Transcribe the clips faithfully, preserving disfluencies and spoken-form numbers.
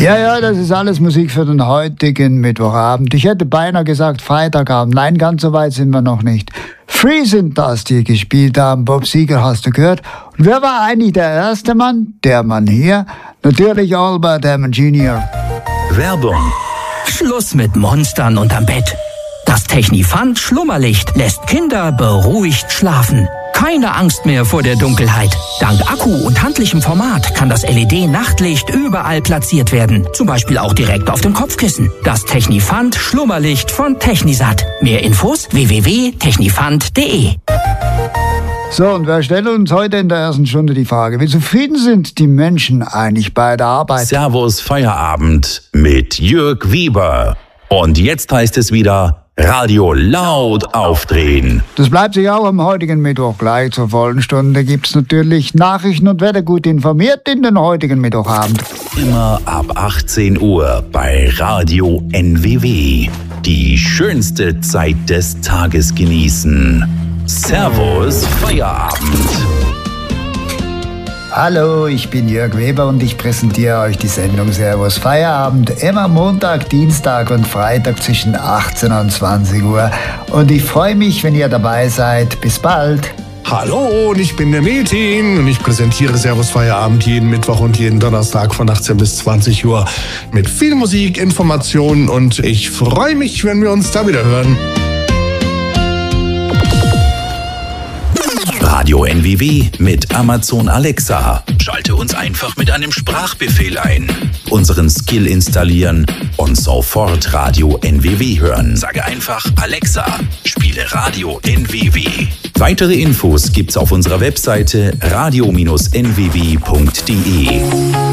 Ja, ja, das ist alles Musik für den heutigen Mittwochabend. Ich hätte beinahe gesagt Freitagabend. Nein, ganz so weit sind wir noch nicht. Free sind das, die gespielt haben. Bob Seger hast du gehört. Und wer war eigentlich der erste Mann? Der Mann hier? Natürlich Albert Hammond Junior Werbung. Schluss mit Monstern unterm Bett. Das Technifant Schlummerlicht lässt Kinder beruhigt schlafen. Keine Angst mehr vor der Dunkelheit. Dank Akku und handlichem Format kann das L E D-Nachtlicht überall platziert werden. Zum Beispiel auch direkt auf dem Kopfkissen. Das Technifant Schlummerlicht von Technisat. Mehr Infos w w w punkt technifant punkt d e. So, und wir stellen uns heute in der ersten Stunde die Frage, wie zufrieden sind die Menschen eigentlich bei der Arbeit? Servus Feierabend mit Jörg Weber. Und jetzt heißt es wieder Radio laut aufdrehen. Das bleibt sich auch am heutigen Mittwoch gleich. Zur vollen Stunde gibt es natürlich Nachrichten und werdet gut informiert in den heutigen Mittwochabend. Immer ab achtzehn Uhr bei Radio N W W. Die schönste Zeit des Tages genießen. Servus Feierabend. Hallo, ich bin Jörg Weber und ich präsentiere euch die Sendung Servus Feierabend. Immer Montag, Dienstag und Freitag zwischen achtzehn und zwanzig Uhr. Und ich freue mich, wenn ihr dabei seid. Bis bald. Hallo, und ich bin der Metin und ich präsentiere Servus Feierabend jeden Mittwoch und jeden Donnerstag von achtzehn bis zwanzig Uhr mit viel Musik, Informationen und ich freue mich, wenn wir uns da wieder hören. Radio N W W mit Amazon Alexa. Schalte uns einfach mit einem Sprachbefehl ein. Unseren Skill installieren und sofort Radio N W W hören. Sage einfach Alexa, spiele Radio N W W. Weitere Infos gibt's auf unserer Webseite radio Bindestrich n w w punkt d e.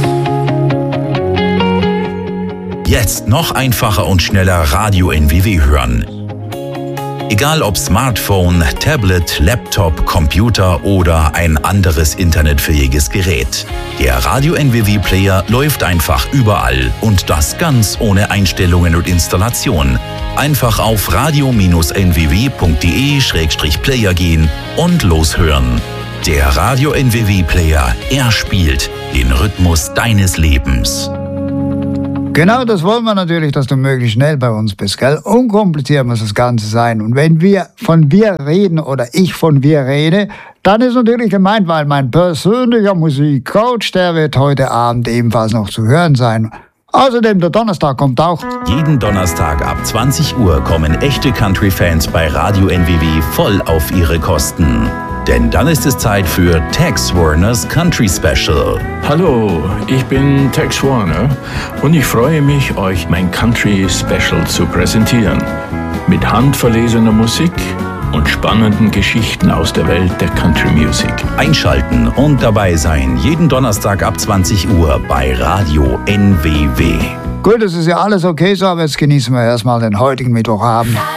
Jetzt noch einfacher und schneller Radio N W W hören. Egal ob Smartphone, Tablet, Laptop, Computer oder ein anderes internetfähiges Gerät. Der Radio N W W-Player läuft einfach überall und das ganz ohne Einstellungen und Installation. Einfach auf radio Bindestrich n w w punkt d e Schrägstrich player gehen und loshören. Der Radio N W W-Player, er spielt den Rhythmus deines Lebens. Genau, das wollen wir natürlich, dass du möglichst schnell bei uns bist, gell? Unkompliziert muss das Ganze sein. Und wenn wir von wir reden oder ich von wir rede, dann ist natürlich gemeint, weil mein persönlicher Musikcoach, der wird heute Abend ebenfalls noch zu hören sein. Außerdem, der Donnerstag kommt auch. Jeden Donnerstag ab zwanzig Uhr kommen echte Country-Fans bei Radio N W W voll auf ihre Kosten. Denn dann ist es Zeit für Tex Warners Country Special. Hallo, ich bin Tex Warner und ich freue mich, euch mein Country Special zu präsentieren. Mit handverlesener Musik und spannenden Geschichten aus der Welt der Country Music. Einschalten und dabei sein, jeden Donnerstag ab zwanzig Uhr bei Radio N W W. Gut, das ist ja alles okay so, aber jetzt genießen wir erstmal den heutigen Mittwochabend.